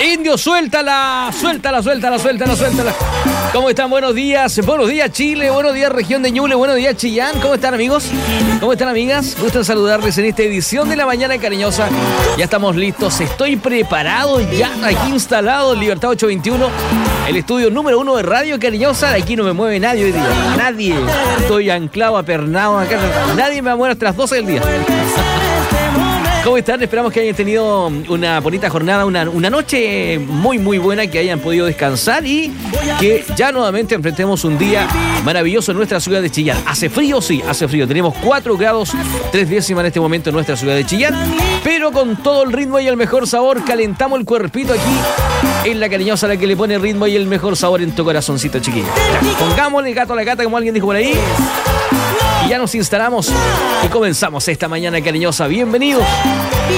Indio, suéltala. ¿Cómo están? Buenos días Chile, buenos días región de Ñuble, buenos días Chillán. ¿Cómo están, amigos? ¿Cómo están, amigas? Gusto en saludarles en esta edición de La Mañana Cariñosa. Ya estamos listos, estoy preparado ya, aquí instalado en Libertad 821, el estudio número 1 de Radio Cariñosa. Aquí no me mueve nadie hoy día, nadie. Estoy anclado, apernado acá, nadie me va a mover hasta las 12 del día. ¿Cómo están? Esperamos que hayan tenido una bonita jornada, una noche muy buena, que hayan podido descansar y que ya nuevamente enfrentemos un día maravilloso en nuestra ciudad de Chillán. ¿Hace frío? Sí, hace frío. Tenemos 4 grados 3 décimas en este momento en nuestra ciudad de Chillán, pero con todo el ritmo y el mejor sabor, calentamos el cuerpito aquí en La Cariñosa, la que le pone ritmo y el mejor sabor en tu corazoncito, chiquillo. Pongámosle el gato a la gata, como alguien dijo por ahí. Y ya nos instalamos y comenzamos esta mañana cariñosa. Bienvenidos.